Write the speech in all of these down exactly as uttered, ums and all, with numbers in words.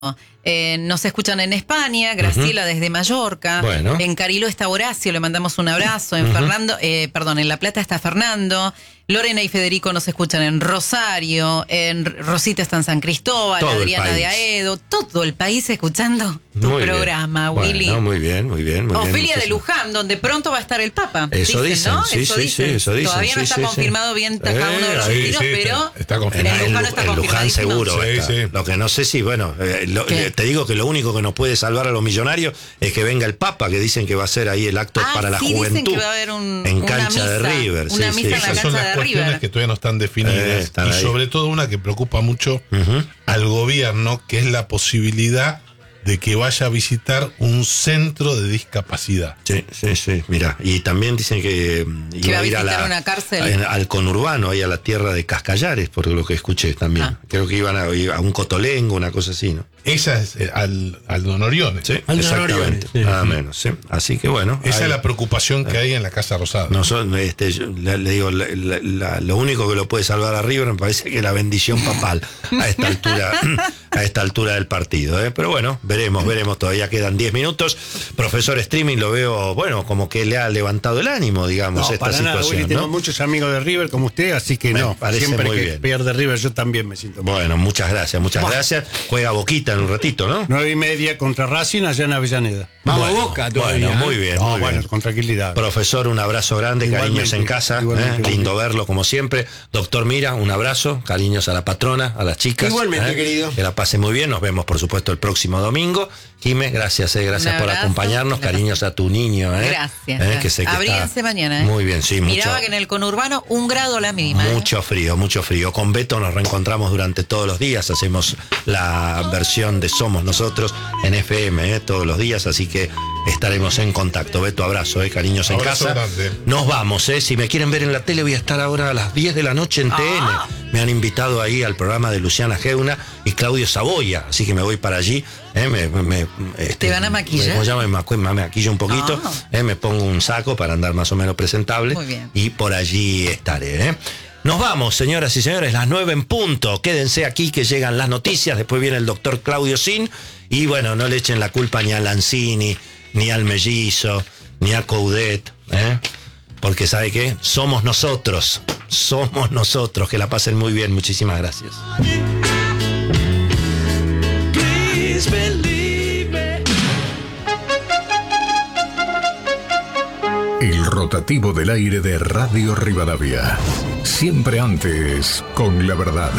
Eh, nos escuchan en España, Graciela uh-huh. desde Mallorca. Bueno. En Cariló está Horacio, le mandamos un abrazo. En uh-huh. Fernando, eh, perdón, en La Plata está Fernando. Lorena y Federico nos escuchan en Rosario. En Rosita está en San Cristóbal. Todo Adriana de Aedo. Todo el país escuchando tu muy programa, bien. Willy. Bueno, muy bien, muy bien. Muy Ofelia bien, de Luján, donde pronto va a estar el Papa. Eso dicen, dicen ¿no? sí, eso sí, dicen. sí, eso dicen. Todavía no sí, está sí, confirmado sí. bien cada uno de los Eh, destinos, sí, pero está, está confirmado. en Luján en, está en Luján confirmadísimo. seguro. Sí, está. sí. Lo que no sé si, bueno, eh, lo, eh, te digo que lo único que nos puede salvar a los millonarios es que venga el Papa, que dicen que va a ser ahí el acto ah, para la sí, juventud. Dicen que va a haber un, en una cancha misa, de River. Una sí, misa sí. en la Esas cancha son las de cuestiones River. que todavía no están definidas. Eh, están y ahí. sobre todo una que preocupa mucho Uh-huh. al gobierno, que es la posibilidad de que vaya a visitar un centro de discapacidad. Sí, sí, sí, mira, y también dicen que que iba va a ir a la, una cárcel en, al conurbano, ahí a la tierra de Cascallares, por lo que escuché también. Ah. Creo que iban a, a un Cotolengo, una cosa así, ¿no? Esa es eh, al, al Don Oriones. Sí, Al exactamente, Oriones, sí. nada menos, sí. Así que bueno. Esa ahí, es la preocupación que hay en la Casa Rosada. no son, este, yo le, le digo, la, la, la, lo único que lo puede salvar a River me parece que es la bendición papal a esta altura, a esta altura del partido, ¿eh? Pero bueno, veremos, veremos, todavía quedan diez minutos. Profesor Streaming lo veo, bueno, como que le ha levantado el ánimo, digamos, No, esta para nada, situación, Willy, tengo ¿no? muchos amigos de River como usted, así que Me no. parece Siempre muy que bien. pierde River yo también me siento mal. Bueno, muchas gracias, muchas Bueno. gracias. Juega Boquita en un ratito, ¿no? Nueve y media contra Racing allá en Avellaneda. Vamos Bueno, Boca todavía. Bueno, muy bien, No, muy bueno, bien. con tranquilidad. Profesor, un abrazo grande, Igualmente, cariños en casa, igualmente, ¿eh? Lindo Willy. verlo como siempre. Doctor Mira, un abrazo, cariños a la patrona, a las chicas. Igualmente, ¿eh? querido. Que la pase muy bien, nos vemos por supuesto el próximo domingo. Jimé, gracias, eh, gracias Un por abrazo. acompañarnos, cariños a tu niño. ¿eh? Gracias. ¿Eh? Que sé que Abríense está mañana. ¿eh? Muy bien, sí, Miraba mucho. que en el conurbano un grado la mínima. ¿eh? Mucho frío, mucho frío. Con Beto nos reencontramos durante todos los días. Hacemos la versión de Somos Nosotros en F M, ¿eh? Todos los días, así que estaremos en contacto. Beto, abrazo, ¿eh? Cariños en Abrazo casa. grande. Nos vamos, ¿eh? Si me quieren ver en la tele, voy a estar ahora a las diez de la noche en T N. Ah. Me han invitado ahí al programa de Luciana Geuna y Claudio Saboya, así que me voy para allí. ¿eh? Me, me, este, ¿Te van a maquillar? Me, me, me, me maquillo un poquito, Ah. ¿eh? Me pongo un saco para andar más o menos presentable. Muy bien. Y por allí estaré, ¿eh? Nos vamos, señoras y señores, las nueve en punto. Quédense aquí que llegan las noticias. Después viene el doctor Claudio Sin. Y bueno, no le echen la culpa ni a Lanzini, ni al Mellizo, ni a Coudet, ¿eh? Porque ¿sabe qué? Somos nosotros. Somos nosotros. Que la pasen muy bien. Muchísimas gracias. El rotativo del aire de Radio Rivadavia. Siempre antes, con la verdad.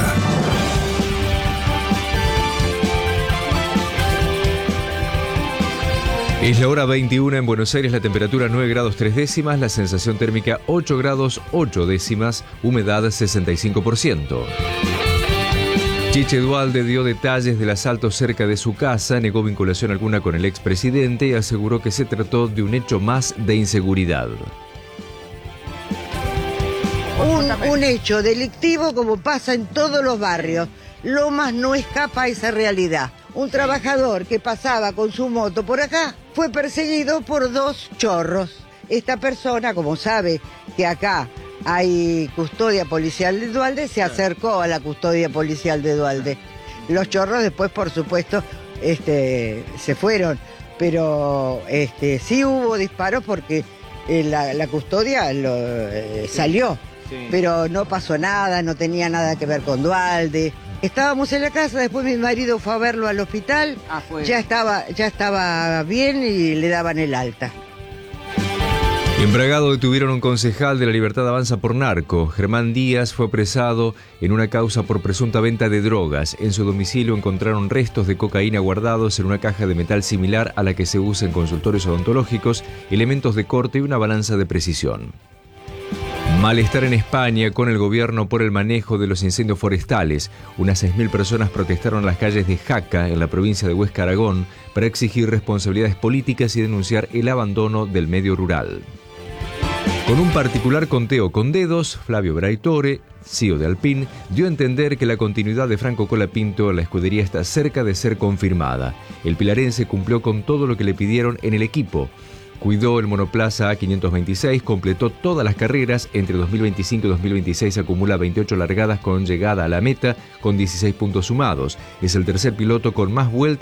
Es la hora veintiuna en Buenos Aires, la temperatura nueve grados tres décimas, la sensación térmica ocho grados ocho décimas, humedad sesenta y cinco por ciento. Chiche Dualde dio detalles del asalto cerca de su casa, negó vinculación alguna con el expresidente y aseguró que se trató de un hecho más de inseguridad. Un, un hecho delictivo como pasa en todos los barrios. Lomas no escapa a esa realidad. Un trabajador que pasaba con su moto por acá fue perseguido por dos chorros. Esta persona, como sabe que acá hay custodia policial de Dualde, se acercó a la custodia policial de Dualde. Los chorros después, por supuesto, este, se fueron, pero este, sí hubo disparos porque eh, la, la custodia lo, eh, salió, sí. Pero no pasó nada, no tenía nada que ver con Dualde. Estábamos en la casa, después mi marido fue a verlo al hospital, ah, ya estaba, ya estaba bien y le daban el alta. En Bragado detuvieron un concejal de La Libertad Avanza por narco. Germán Díaz fue apresado en una causa por presunta venta de drogas. En su domicilio encontraron restos de cocaína guardados en una caja de metal similar a la que se usa en consultorios odontológicos, elementos de corte y una balanza de precisión. Malestar en España con el gobierno por el manejo de los incendios forestales. Unas seis mil personas protestaron en las calles de Jaca, en la provincia de Huesca, Aragón, para exigir responsabilidades políticas y denunciar el abandono del medio rural. Con un particular conteo con dedos, Flavio Braitore, C E O de Alpine, dio a entender que la continuidad de Franco Colapinto en la escudería está cerca de ser confirmada. El pilarense cumplió con todo lo que le pidieron en el equipo. Cuidó el monoplaza A quinientos veintiséis, completó todas las carreras. Entre dos mil veinticinco y dos mil veintiséis acumula veintiocho largadas con llegada a la meta, con dieciséis puntos sumados. Es el tercer piloto con más vueltas